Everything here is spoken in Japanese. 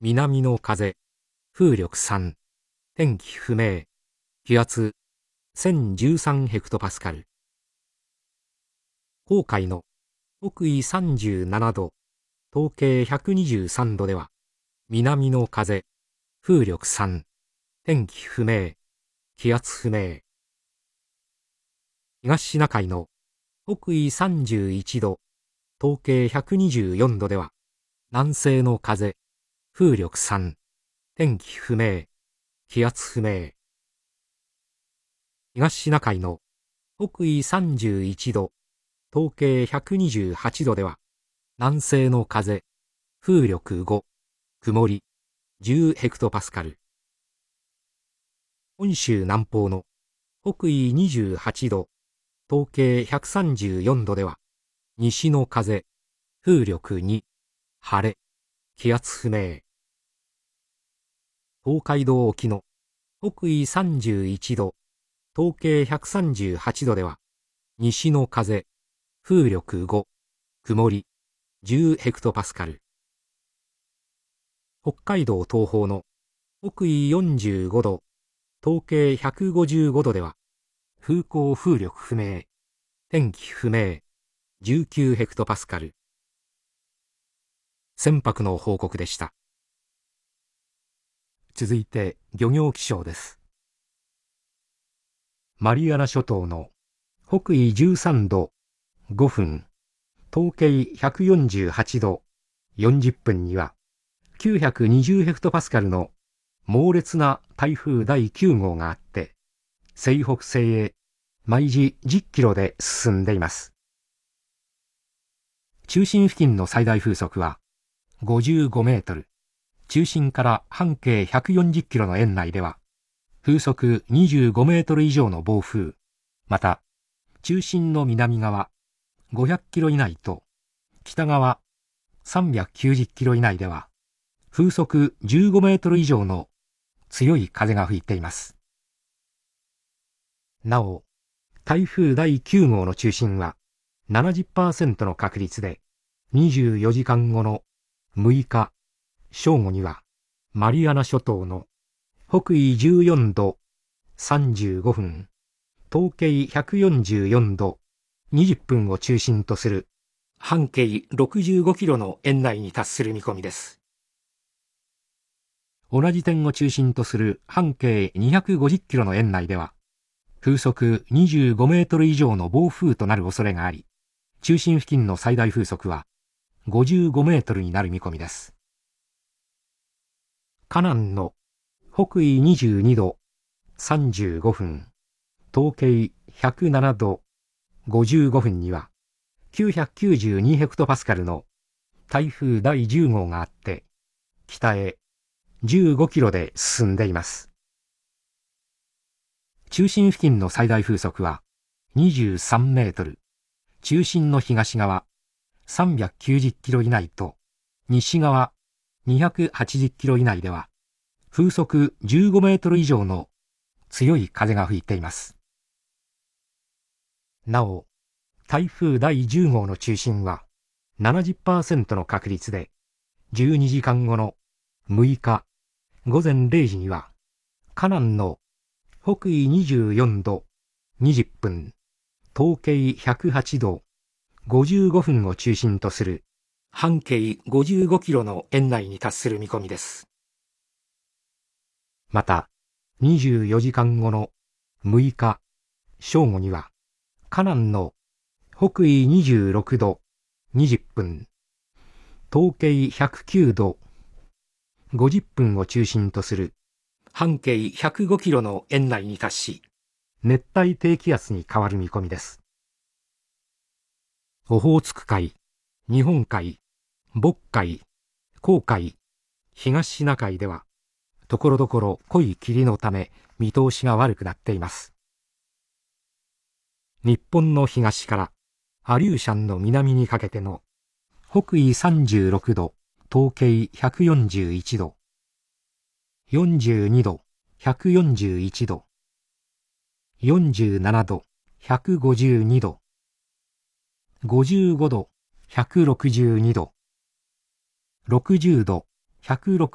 南の風、風力3、天気不明、気圧1013ヘクトパスカル。黄海の北緯37度、東経123度では、南の風、風力3、天気不明、気圧不明。東シナ海の北緯31度、東経124度では、南西の風、風力3、天気不明、気圧不明。東シナ海の北緯31度、東経128度では、南西の風、風力5、曇り、10ヘクトパスカル。本州南方の北緯28度、東経134度では、西の風、風力2、晴れ、気圧不明。東海道沖の北緯31度、東経138度では、西の風、風力5、曇り、10ヘクトパスカル。北海道東方の北緯45度、東経155度では、風向風力不明、天気不明、19ヘクトパスカル。船舶の報告でした。続いて漁業気象です。マリアナ諸島の北緯13度5分、東経148度40分には920ヘクトパスカルの猛烈な台風第9号があって、西北西へ毎時10キロで進んでいます。中心付近の最大風速は55メートル、中心から半径140キロの円内では、風速25メートル以上の暴風、また、中心の南側500キロ以内と、北側390キロ以内では、風速15メートル以上の強い風が吹いています。なお、台風第9号の中心は 70% の確率で、24時間後の6日正午にはマリアナ諸島の北緯14度35分、東経144度20分を中心とする半径65キロの円内に達する見込みです。同じ点を中心とする半径250キロの円内では、風速25メートル以上の暴風となる恐れがあり、中心付近の最大風速は55メートルになる見込みです。カナンの北緯22度35分、東経107度55分には992ヘクトパスカルの台風第10号があって、北へ15キロで進んでいます。中心付近の最大風速は23メートル、中心の東側390キロ以内と、西側280キロ以内では、風速15メートル以上の強い風が吹いています。なお、台風第10号の中心は 70% の確率で、12時間後の6日午前0時には、カナンの北緯24度20分、東経108度55分を中心とする半径55キロの円内に達する見込みです。また、24時間後の6日正午には、カナンの北緯26度20分、東経109度50分を中心とする半径105キロの円内に達し、熱帯低気圧に変わる見込みです。オホーツク海、日本海、渤海、黄海、東シナ海では、ところどころ濃い霧のため見通しが悪くなっています。日本の東からアリューシャンの南にかけての北緯36度、東経141度、42度、141度、47度、152度、55度、162度、60度、160